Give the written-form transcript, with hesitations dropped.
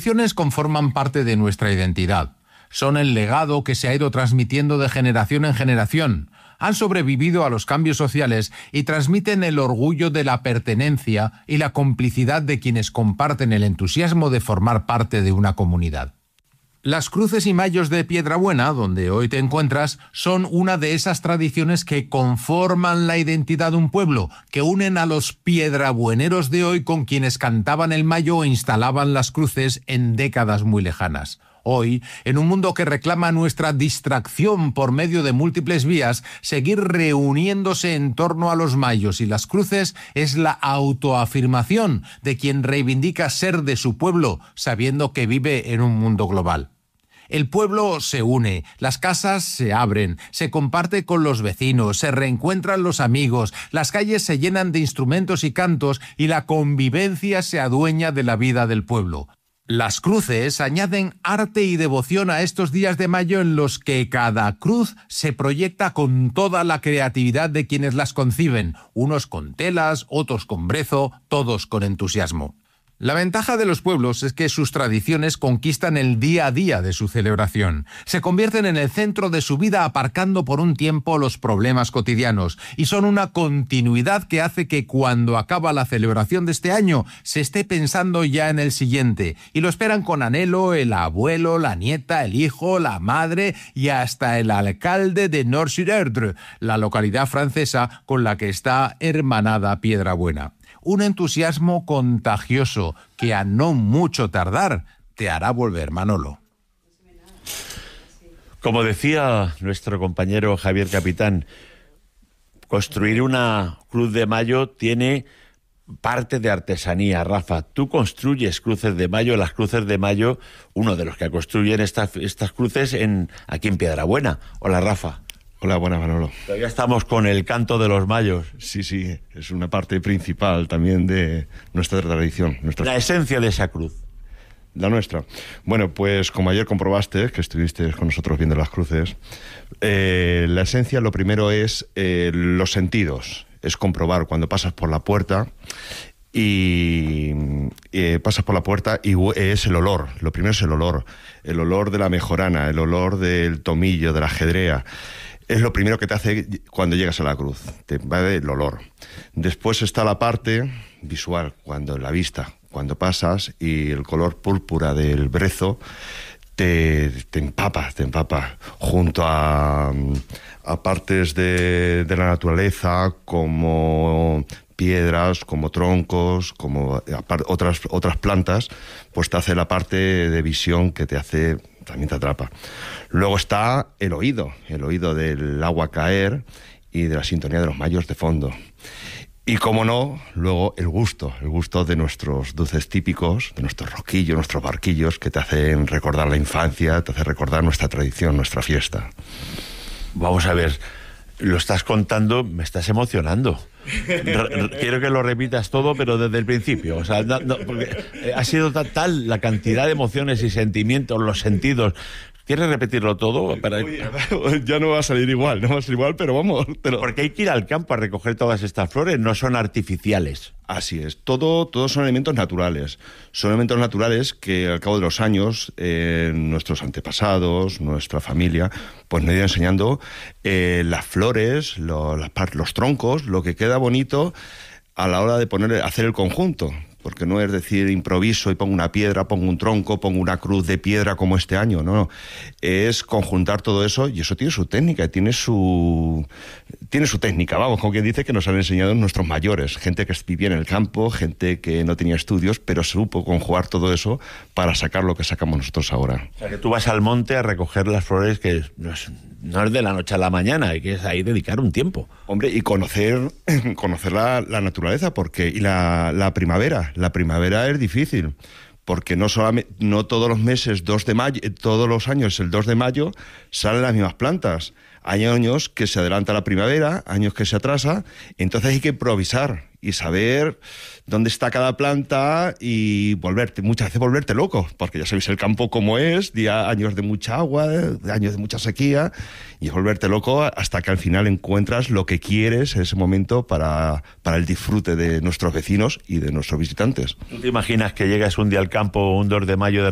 tradiciones conforman parte de nuestra identidad. Son el legado que se ha ido transmitiendo de generación en generación. Han sobrevivido a los cambios sociales y transmiten el orgullo de la pertenencia y la complicidad de quienes comparten el entusiasmo de formar parte de una comunidad. Las cruces y mayos de Piedrabuena, donde hoy te encuentras, son una de esas tradiciones que conforman la identidad de un pueblo, que unen a los piedrabueneros de hoy con quienes cantaban el mayo o instalaban las cruces en décadas muy lejanas. Hoy, en un mundo que reclama nuestra distracción por medio de múltiples vías, seguir reuniéndose en torno a los mayos y las cruces es la autoafirmación de quien reivindica ser de su pueblo, sabiendo que vive en un mundo global. El pueblo se une, las casas se abren, se comparte con los vecinos, se reencuentran los amigos, las calles se llenan de instrumentos y cantos y la convivencia se adueña de la vida del pueblo. Las cruces añaden arte y devoción a estos días de mayo en los que cada cruz se proyecta con toda la creatividad de quienes las conciben, unos con telas, otros con brezo, todos con entusiasmo. La ventaja de los pueblos es que sus tradiciones conquistan el día a día de su celebración. Se convierten en el centro de su vida aparcando por un tiempo los problemas cotidianos y son una continuidad que hace que cuando acaba la celebración de este año se esté pensando ya en el siguiente y lo esperan con anhelo el abuelo, la nieta, el hijo, la madre y hasta el alcalde de Nord-sur-Erdre, la localidad francesa con la que está hermanada Piedrabuena. Un entusiasmo contagioso que a no mucho tardar te hará volver, Manolo. Como decía nuestro compañero Javier Capitán, construir una cruz de mayo tiene parte de artesanía. Rafa, tú construyes cruces de mayo, las cruces de mayo, uno de los que construyen estas cruces aquí en Piedrabuena. Hola, Rafa. Hola, buenas, Manolo. Todavía estamos con el canto de los mayos. Sí, es una parte principal también de nuestra tradición. La esencia de esa cruz. La nuestra. Bueno, pues como ayer comprobaste, que estuviste con nosotros viendo las cruces, la esencia, lo primero es los sentidos. Es comprobar cuando pasas por la puerta y es el olor. Lo primero es el olor de la mejorana, el olor del tomillo, de la jedrea. Es lo primero que te hace cuando llegas a la cruz, te va el olor. Después está la parte visual, la vista, cuando pasas y el color púrpura del brezo te empapa, junto a partes de la naturaleza como piedras, como troncos, como otras plantas, pues te hace la parte de visión que también te atrapa. Luego está el oído del agua caer y de la sintonía de los mayos de fondo. Y como no, luego el gusto de nuestros dulces típicos, de nuestros rosquillos, nuestros barquillos, que te hacen recordar la infancia, te hacen recordar nuestra tradición, nuestra fiesta. Vamos a ver, lo estás contando, me estás emocionando. Quiero que lo repitas todo, pero desde el principio. O sea, porque ha sido tal la cantidad de emociones y sentimientos, los sentidos. ¿Quieres repetirlo todo? Ya no va a salir igual, pero vamos. Porque hay que ir al campo a recoger todas estas flores, no son artificiales. Así es, todos son elementos naturales. Son elementos naturales que al cabo de los años nuestros antepasados, nuestra familia, pues nos han ido enseñando las flores, los troncos, lo que queda bonito a la hora de hacer el conjunto. Porque no es decir improviso y pongo una piedra, pongo un tronco, pongo una cruz de piedra como este año, no. Es conjuntar todo eso y eso tiene su técnica, tiene su técnica, vamos, como quien dice, que nos han enseñado nuestros mayores, gente que vivía en el campo, gente que no tenía estudios, pero supo conjugar todo eso para sacar lo que sacamos nosotros ahora. O sea, que tú vas al monte a recoger las flores que no es de la noche a la mañana, hay que ahí dedicar un tiempo. Hombre, y conocer la naturaleza, y la primavera. La primavera es difícil, porque no todos los meses, 2 de mayo, todos los años, el 2 de mayo, salen las mismas plantas. Hay años que se adelanta la primavera, años que se atrasa, entonces hay que improvisar y saber dónde está cada planta y muchas veces volverte loco, porque ya sabéis el campo como es, años de mucha agua, años de mucha sequía, y es volverte loco hasta que al final encuentras lo que quieres en ese momento para el disfrute de nuestros vecinos y de nuestros visitantes. ¿Tú te imaginas que llegas un día al campo, un 2 de mayo,